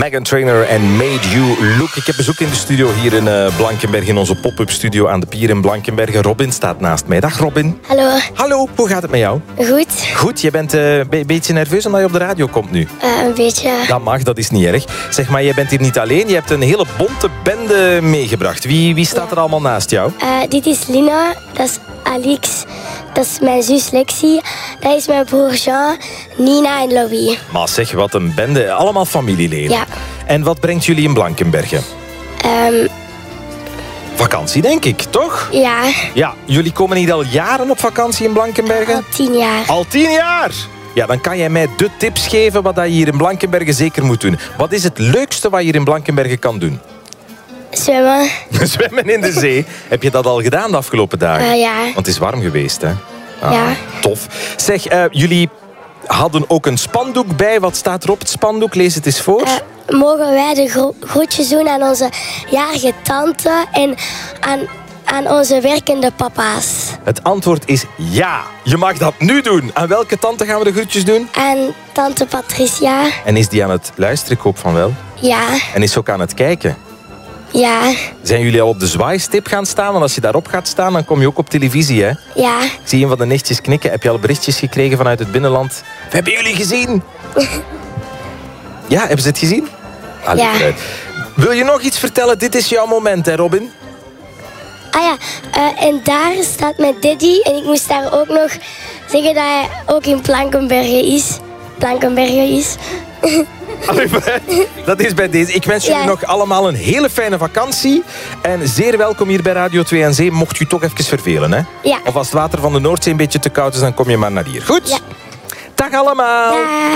Meghan Trainor en Made You Look. Ik heb bezoek in de studio hier in Blankenberge, in onze pop-up studio aan de pier in Blankenberge. Robin staat naast mij. Dag Robin. Hallo. Hallo, hoe gaat het met jou? Goed. Goed, je bent een beetje nerveus omdat je op de radio komt nu. Een beetje. Dat mag, dat is niet erg. Zeg maar, je bent hier niet alleen. Je hebt een hele bonte bende meegebracht. Wie staat er allemaal naast jou? Dit is Lina, dat is Alix, dat is mijn zus Lexie, dat is mijn broer Jean, Nina en Louis. Maar zeg, wat een bende. Allemaal familieleden. Ja. En wat brengt jullie in Blankenberge? Vakantie, denk ik, toch? Ja, Ja, jullie komen niet al jaren op vakantie in Blankenberge? al 10 jaar. Al 10 jaar! Ja, dan kan jij mij de tips geven wat je hier in Blankenberge zeker moet doen. Wat is het leukste wat je hier in Blankenberge kan doen? Zwemmen. Zwemmen in de zee. Heb je dat al gedaan de afgelopen dagen? Ja. Want het is warm geweest, hè? Ja. Tof. Zeg, jullie hadden ook een spandoek bij. Wat staat er op het spandoek? Lees het eens voor. Mogen wij de groetjes doen aan onze jarige tante en aan onze werkende papa's? Het antwoord is ja. Je mag dat nu doen. Aan welke tante gaan we de groetjes doen? Aan tante Patricia. En is die aan het luisteren? Ik hoop van wel. Ja. En is ze ook aan het kijken? Ja. Zijn jullie al op de zwaaistip gaan staan? Want als je daarop gaat staan, dan kom je ook op televisie, hè? Ja. Ik zie een van de nichtjes knikken. Heb je al berichtjes gekregen vanuit het binnenland? We hebben jullie gezien! Ja, hebben ze het gezien? Allee, Ja. vooruit. Wil je nog iets vertellen? Dit is jouw moment, hè, Robin? Ah ja, en daar staat mijn daddy. En ik moest daar ook nog zeggen dat hij ook in Blankenberge is. Allee, vooruit. Dat is bij deze. Ik wens jullie Ja. nog allemaal een hele fijne vakantie. En zeer welkom hier bij Radio 2 en Zee. Mocht je toch even vervelen, hè? Ja. Of als het water van de Noordzee een beetje te koud is, dan kom je maar naar hier. Goed? Ja. Dag allemaal! Dag.